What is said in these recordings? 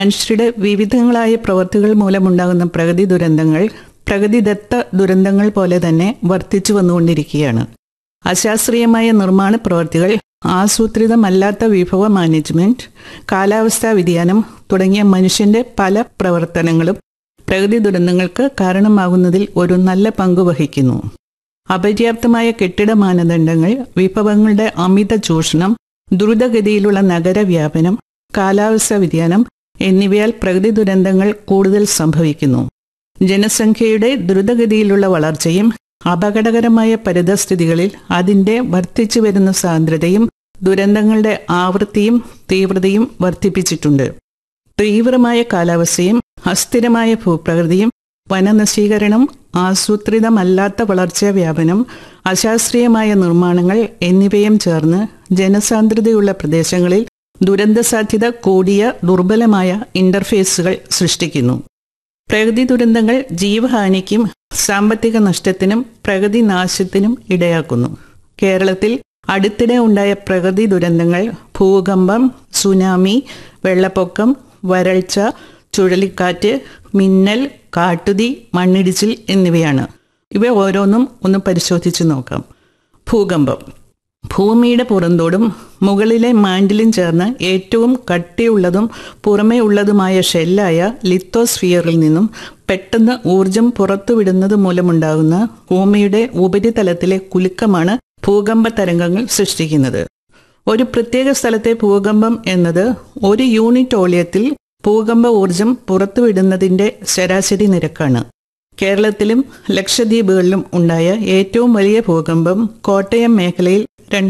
മനുഷ്യരുടെ വിവിധങ്ങളായ പ്രവൃത്തികൾ മൂലമുണ്ടാകുന്ന പ്രകൃതി ദുരന്തങ്ങൾ പ്രകൃതിദത്ത ദുരന്തങ്ങൾ പോലെ തന്നെ വർദ്ധിച്ചു വന്നുകൊണ്ടിരിക്കുകയാണ്. അശാസ്ത്രീയമായ നിർമ്മാണ പ്രവൃത്തികൾ, ആസൂത്രിതമല്ലാത്ത വിഭവ മാനേജ്മെന്റ്, കാലാവസ്ഥാ വ്യതിയാനം തുടങ്ങിയ മനുഷ്യന്റെ പല പ്രവർത്തനങ്ങളും പ്രകൃതി ദുരന്തങ്ങൾക്ക് കാരണമാകുന്നതിൽ ഒരു നല്ല പങ്ക് വഹിക്കുന്നു. അപര്യാപ്തമായ കെട്ടിട മാനദണ്ഡങ്ങൾ, വിഭവങ്ങളുടെ അമിത ചൂഷണം, ദ്രുതഗതിയിലുള്ള നഗരവ്യാപനം, കാലാവസ്ഥാ വ്യതിയാനം എന്നിവയാൽ പ്രകൃതി ദുരന്തങ്ങൾ കൂടുതൽ സംഭവിക്കുന്നു. ജനസംഖ്യയുടെ ദ്രുതഗതിയിലുള്ള വളർച്ചയും അപകടകരമായ പരിതസ്ഥിതികളിൽ അതിൻ്റെ വർദ്ധിച്ചു വരുന്ന സാന്ദ്രതയും ദുരന്തങ്ങളുടെ ആവൃത്തിയും തീവ്രതയും വർദ്ധിപ്പിച്ചിട്ടുണ്ട്. തീവ്രമായ കാലാവസ്ഥയും അസ്ഥിരമായ ഭൂപ്രകൃതിയും വനനശീകരണം, ആസൂത്രിതമല്ലാത്ത വളർച്ചാ വ്യാപനം, അശാസ്ത്രീയമായ നിർമ്മാണങ്ങൾ എന്നിവയും ചേർന്ന് ജനസാന്ദ്രതയുള്ള പ്രദേശങ്ങളിൽ ദുരന്തസാധ്യത കൂടിയ ദുർബലമായ ഇന്റർഫേസുകൾ സൃഷ്ടിക്കുന്നു. പ്രകൃതി ദുരന്തങ്ങൾ ജീവഹാനിക്കും സാമ്പത്തിക നഷ്ടത്തിനും പ്രകൃതി നാശത്തിനും ഇടയാക്കുന്നു. കേരളത്തിൽ അടുത്തിടെ ഉണ്ടായ പ്രകൃതി ദുരന്തങ്ങൾ ഭൂകമ്പം, സുനാമി, വെള്ളപ്പൊക്കം, വരൾച്ച, ചുഴലിക്കാറ്റ്, മിന്നൽ, കാട്ടുതീ, മണ്ണിടിച്ചിൽ എന്നിവയാണ്. ഇവ ഓരോന്നും ഒന്ന് പരിശോധിച്ച് നോക്കാം. ഭൂകമ്പം. ഭൂമിയുടെ പുറന്തോടും മുകളിലെ മാൻഡിലും ചേർന്ന് ഏറ്റവും കട്ടിയുള്ളതും പുറമേ ഉള്ളതുമായ ഷെല്ലായ ലിത്തോസ്ഫിയറിൽ നിന്നും പെട്ടെന്ന് ഊർജം പുറത്തുവിടുന്നത് മൂലമുണ്ടാകുന്ന ഭൂമിയുടെ ഉപരിതലത്തിലെ കുലുക്കമാണ് ഭൂകമ്പ തരംഗങ്ങൾ സൃഷ്ടിക്കുന്നത്. ഒരു പ്രത്യേക സ്ഥലത്തെ ഭൂകമ്പം എന്നത് ഒരു യൂണിറ്റ് വോള്യത്തിൽ ഭൂകമ്പ ഊർജം പുറത്തുവിടുന്നതിൻ്റെ ശരാശരി നിരക്കാണ്. കേരളത്തിലും ലക്ഷദ്വീപുകളിലും ഉണ്ടായ ഏറ്റവും വലിയ ഭൂകമ്പം കോട്ടയം മേഖലയിൽ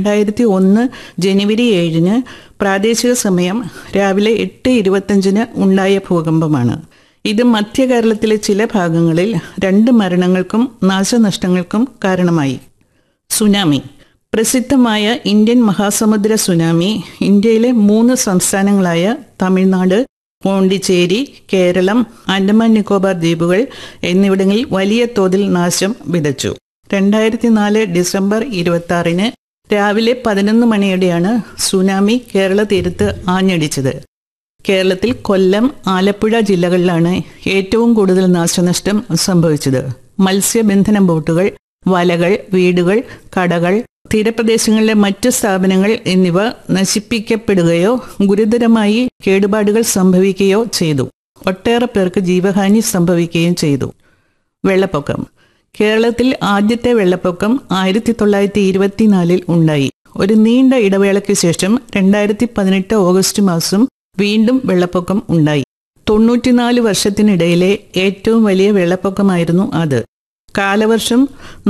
2001 ജനുവരി 7 പ്രാദേശിക സമയം രാവിലെ 8:25 ഉണ്ടായ ഭൂകമ്പമാണ്. ഇത് മധ്യ കേരളത്തിലെ ചില ഭാഗങ്ങളിൽ 2 മരണങ്ങൾക്കും നാശനഷ്ടങ്ങൾക്കും കാരണമായി. സുനാമി. പ്രസിദ്ധമായ ഇന്ത്യൻ മഹാസമുദ്ര സുനാമി ഇന്ത്യയിലെ 3 സംസ്ഥാനങ്ങളായ തമിഴ്നാട്, പോണ്ടിച്ചേരി, കേരളം, ആൻഡമാൻ നിക്കോബാർ ദ്വീപുകൾ എന്നിവിടങ്ങളിൽ വലിയ തോതിൽ നാശം വിതച്ചു. 2004 ഡിസംബർ 26 രാവിലെ 11 മണിയോടെയാണ് സുനാമി കേരള തീരത്ത് ആഞ്ഞടിച്ചത്. കേരളത്തിൽ കൊല്ലം, ആലപ്പുഴ ജില്ലകളിലാണ് ഏറ്റവും കൂടുതൽ നാശനഷ്ടം സംഭവിച്ചത്. മത്സ്യബന്ധന ബോട്ടുകൾ, വലകൾ, വീടുകൾ, കടകൾ, തീരപ്രദേശങ്ങളിലെ മറ്റു സ്ഥാപനങ്ങൾ എന്നിവ നശിപ്പിക്കപ്പെടുകയോ ഗുരുതരമായി കേടുപാടുകൾ സംഭവിക്കുകയോ ചെയ്തു. ഒട്ടേറെ പേർക്ക് ജീവഹാനി സംഭവിക്കുകയും ചെയ്തു. വെള്ളപ്പൊക്കം. കേരളത്തിൽ ആദ്യത്തെ വെള്ളപ്പൊക്കം 1924 ഉണ്ടായി. ഒരു നീണ്ട ഇടവേളയ്ക്ക് ശേഷം 2018 ഓഗസ്റ്റ് മാസം വീണ്ടും വെള്ളപ്പൊക്കം ഉണ്ടായി. 94 വർഷത്തിനിടയിലെ ഏറ്റവും വലിയ വെള്ളപ്പൊക്കമായിരുന്നു അത്. കാലവർഷം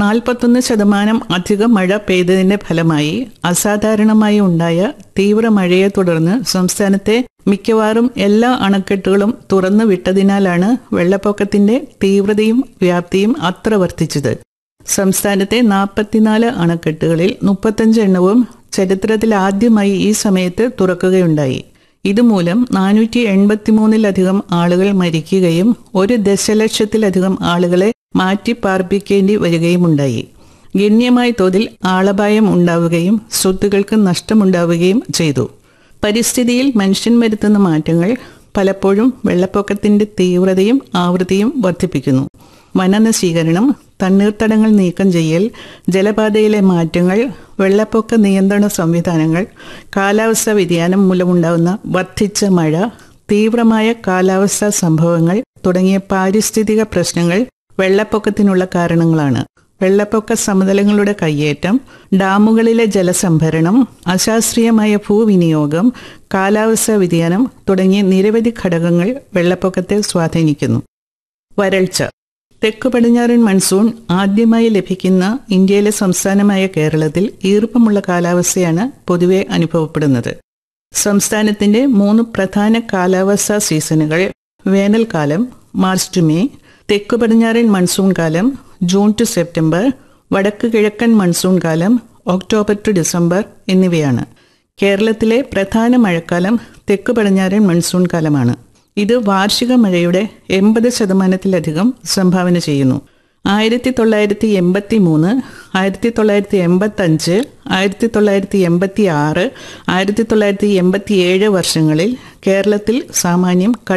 41% അധികം മഴ പെയ്തതിന്റെ ഫലമായി അസാധാരണമായി ഉണ്ടായ തീവ്ര മഴയെ തുടർന്ന് സംസ്ഥാനത്തെ മിക്കവാറും എല്ലാ അണക്കെട്ടുകളും തുറന്നു വിട്ടതിനാലാണ് വെള്ളപ്പൊക്കത്തിന്റെ തീവ്രതയും വ്യാപ്തിയും അത്ര വർദ്ധിച്ചത്. സംസ്ഥാനത്തെ 44 അണക്കെട്ടുകളിൽ 35 എണ്ണവും ചരിത്രത്തിൽ ആദ്യമായി ഈ സമയത്ത് തുറക്കുകയുണ്ടായി. ഇതുമൂലം 483-ലധികം ആളുകൾ മരിക്കുകയും 1 ദശലക്ഷത്തിലധികം ആളുകളെ മാറ്റി പാർപ്പിക്കേണ്ടി വരികയുമുണ്ടായി. ഗണ്യമായ തോതിൽ ആളപായം ഉണ്ടാവുകയും സ്വത്തുക്കൾക്ക് നഷ്ടമുണ്ടാവുകയും ചെയ്തു. പരിസ്ഥിതിയിൽ മനുഷ്യൻ വരുത്തുന്ന മാറ്റങ്ങൾ പലപ്പോഴും വെള്ളപ്പൊക്കത്തിന്റെ തീവ്രതയും ആവൃത്തിയും വർദ്ധിപ്പിക്കുന്നു. വനനശീകരണം, തണ്ണീർത്തടങ്ങൾ നീക്കം ചെയ്യൽ, ജലപാതയിലെ മാറ്റങ്ങൾ, വെള്ളപ്പൊക്ക നിയന്ത്രണ സംവിധാനങ്ങൾ, കാലാവസ്ഥാ വ്യതിയാനം മൂലമുണ്ടാകുന്ന വർദ്ധിച്ച മഴ, തീവ്രമായ കാലാവസ്ഥാ സംഭവങ്ങൾ തുടങ്ങിയ പാരിസ്ഥിതിക പ്രശ്നങ്ങൾ വെള്ളപ്പൊക്കത്തിനുള്ള കാരണങ്ങളാണ്. വെള്ളപ്പൊക്ക സമതലങ്ങളുടെ കയ്യേറ്റം, ഡാമുകളിലെ ജലസംഭരണം, അശാസ്ത്രീയമായ ഭൂവിനിയോഗം, കാലാവസ്ഥാ വ്യതിയാനം തുടങ്ങിയ നിരവധി ഘടകങ്ങൾ വെള്ളപ്പൊക്കത്തെ സ്വാധീനിക്കുന്നു. വരൾച്ച. തെക്കു പടിഞ്ഞാറൻ മൺസൂൺ ആദ്യമായി ലഭിക്കുന്ന ഇന്ത്യയിലെ സംസ്ഥാനമായ കേരളത്തിൽ ഈർപ്പമുള്ള കാലാവസ്ഥയാണ് പൊതുവെ അനുഭവപ്പെടുന്നത്. സംസ്ഥാനത്തിന്റെ 3 പ്രധാന കാലാവസ്ഥാ സീസണുകൾ വേനൽക്കാലം മാർച്ച് ടു മെയ്, തെക്കു പടിഞ്ഞാറൻ മൺസൂൺ കാലം ജൂൺ ടു സെപ്റ്റംബർ, വടക്ക് കിഴക്കൻ മൺസൂൺ കാലം ഒക്ടോബർ ടു ഡിസംബർ എന്നിവയാണ്. കേരളത്തിലെ പ്രധാന മഴക്കാലം തെക്കു പടിഞ്ഞാറൻ മൺസൂൺ കാലമാണ്. ഇത് വാർഷിക മഴയുടെ 80%-ലധികം സംഭാവന ചെയ്യുന്നു. 1983, 1985, 1986, 1987 വർഷങ്ങളിൽ കേരളത്തിൽ സാമാന്യം